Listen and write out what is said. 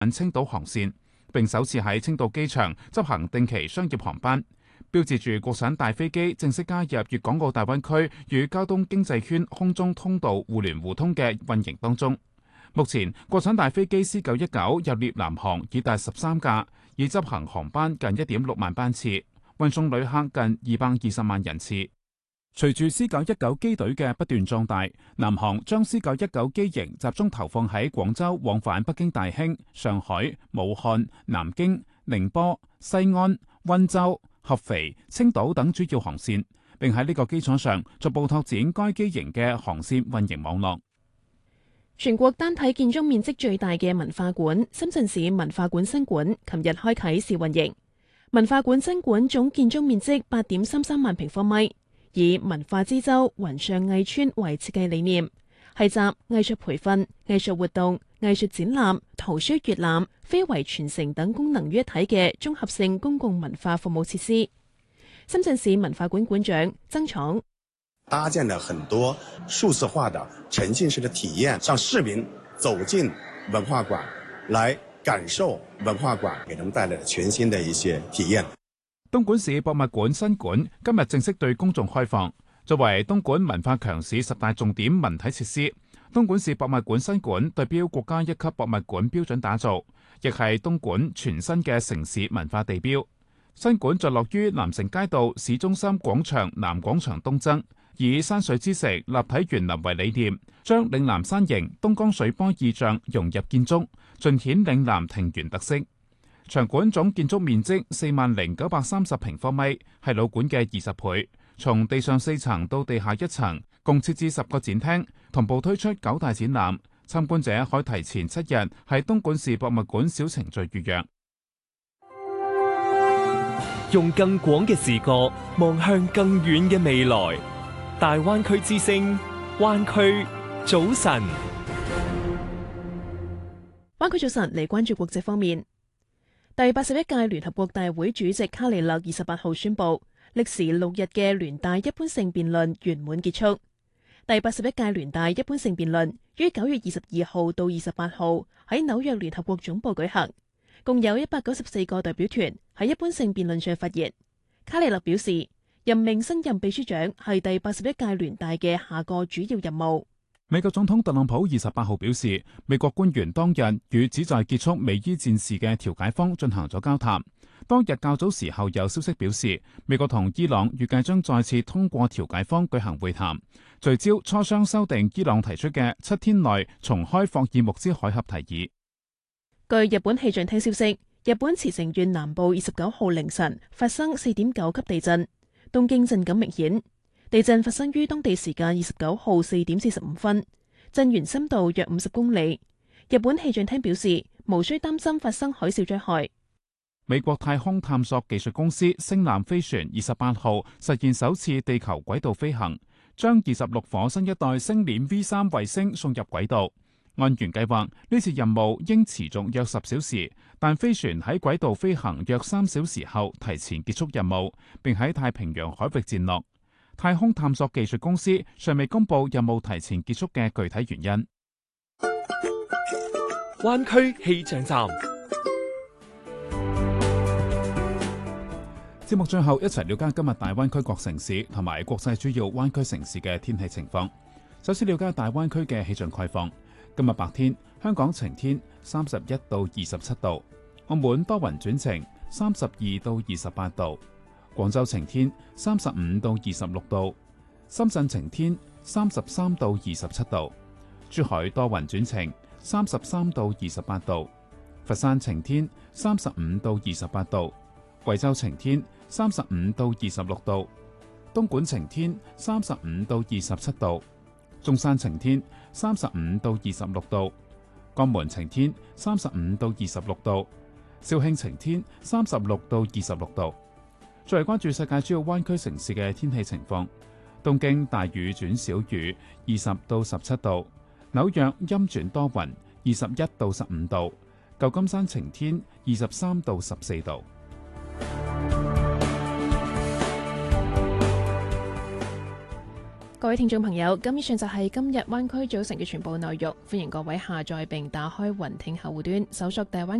青島航線，並首次喺青島機場執行定期商業航班，標誌住國產大飛機正式加入粵港澳大灣區與交通經濟圈空中通道互聯互通嘅運營當中。目前，國產大飛機 C919 入列南航已達13架，已執行航班近 1.6 萬班次，運送旅客近220萬人次。隨住 C919 機隊嘅不斷壯大，南航將 C919 機型集中投放喺廣州往返北京大興、上海、武漢、南京、寧波、西安、溫州、合肥、青島等主要航線，並喺呢個基礎上逐步拓展該機型嘅航線運營網絡。 全國單體建築面積最大嘅文化館深圳市文化館新館琴日開啟試運營。文化館新館總建築面積8.33萬平方米。以文化之州雲上藝村為設計理念，係集藝術培訓、藝術活動、藝術展覽、圖書閱覽、非遺傳承等功能於一體嘅綜合性公共文化服務設施。深圳市文化館館長曾闖搭建了很多數字化的沉浸式的體驗，讓市民走進文化館，來感受文化館給他們帶來的全新的一些體驗。 東莞市博物館新館今日正式對公眾開放，作為東莞文化強市10大重點文體設施，東莞市博物館新館對標國家1級博物館標準打造，亦係東莞全新嘅城市文化地標。新館坐落於南城街道市中心廣場南廣場東側，以山水之城立體園林為理念，將嶺南山形、東江水波意象融入建築，盡顯嶺南庭園特色。場館總建築面積40930平方米，係老館嘅20倍。從地上4層到地下1層，共設置10個展廳，同步推出9大展覽。參觀者可提前7日喺東莞市博物館小程序預約。 用更廣嘅視覺望向更遠嘅未來。大灣區之聲，灣區早晨。 灣區早晨嚟關注國際方面。第81屆聯合國大會主席卡里勒28號宣布，歷時6日嘅聯大一般性辯論圓滿結束。第81屆聯大一般性辯論於9月22號到28號喺紐約聯合國總部舉行，共有194個代表團喺一般性辯論上發言。卡里勒表示，任命新任秘書長係第81屆聯大嘅下個主要任務。 美國總統特朗普28號表示，美國官員當日與旨在結束美伊戰事嘅調解方進行咗交談。當日較早時候有消息表示，美國同伊朗預計將再次通過調解方舉行會談，聚焦磋商修訂伊朗提出嘅7天內重開霍爾木茲海峽提議。 據日本氣象廳消息，日本茨城縣南部29號凌晨發生4.9級地震，東京震感明顯。地震發生於當地時間29號4點45分，震源深度約50公里。日本氣象廳表示，無需擔心發生海嘯災害。 美國太空探索技術公司星艦飛船28號實現首次地球軌道飛行，將26顆新一代星鏈 V3 衛星送入軌道。按原計劃，呢次任務應持續約10小時，但飛船喺軌道飛行約3小時後提前結束任務，並喺太平洋海域墜落。太空探索技術公司尚未公布任務提前結束嘅具體原因。 灣區氣象站， 節目最後一齊了解今日大灣區各城市同埋國際主要灣區城市嘅天氣情況。首先了解大灣區嘅氣象概況。今日白天，香港晴天，31到27度；澳門多雲轉晴，32到28度。廣州晴天，35到26度；深圳晴天，33到27度；珠海多雲轉晴，33到28度；佛山晴天，35到28度；貴州晴天，35到26度；東莞晴天，35到27度；中山晴天，35到26度；江門晴天，35到26度；肇慶晴天，36到26度。再嚟關注世界主要灣區城市嘅天氣情況。東京大雨轉小雨，20到17度；紐約陰轉多雲，21到15度；舊金山晴天，23到14度。 各位聽眾朋友，咁以上就係今日灣區早晨嘅全部內容，歡迎各位下載並打開雲聽客戶端，搜索大灣